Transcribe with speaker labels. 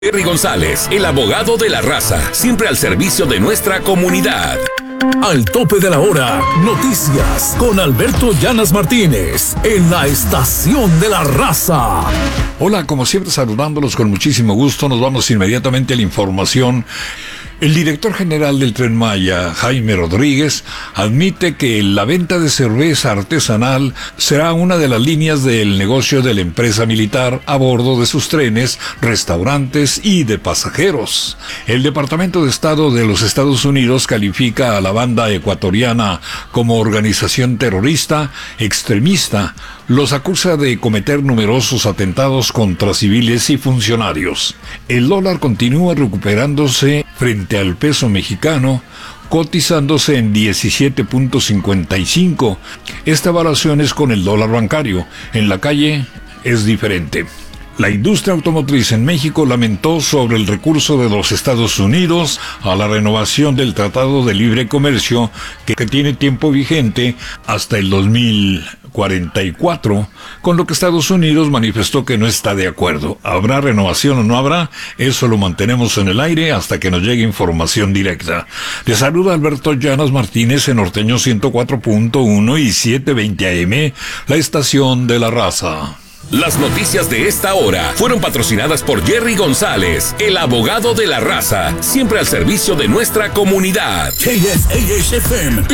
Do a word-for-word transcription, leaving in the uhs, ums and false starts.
Speaker 1: Jerry González, el abogado de la raza, siempre al servicio de nuestra comunidad.
Speaker 2: Al tope de la hora, noticias con Alberto Llanas Martínez, en la estación de la raza.
Speaker 3: Hola, como siempre saludándolos con muchísimo gusto, nos vamos inmediatamente a la información. El director general del Tren Maya, Jaime Rodríguez, admite que la venta de cerveza artesanal será una de las líneas del negocio de la empresa militar a bordo de sus trenes, restaurantes y de pasajeros. El Departamento de Estado de los Estados Unidos califica a la banda ecuatoriana como organización terrorista, extremista, los acusa de cometer numerosos atentados contra civiles y funcionarios. El dólar continúa recuperándose frente al peso mexicano, cotizándose en diecisiete punto cincuenta y cinco. Esta variación es con el dólar bancario. En la calle es diferente. La industria automotriz en México lamentó sobre el recurso de los Estados Unidos a la renovación del Tratado de Libre Comercio que, que tiene tiempo vigente hasta el dos mil cuarenta y cuatro, con lo que Estados Unidos manifestó que no está de acuerdo. ¿Habrá renovación o no habrá? Eso lo mantenemos en el aire hasta que nos llegue información directa. Les saluda Alberto Llanas Martínez en Norteño ciento cuatro punto uno y setecientos veinte A M, la estación de la raza.
Speaker 1: Las noticias de esta hora fueron patrocinadas por Jerry González, el abogado de la raza, siempre al servicio de nuestra comunidad.
Speaker 2: K S A H F M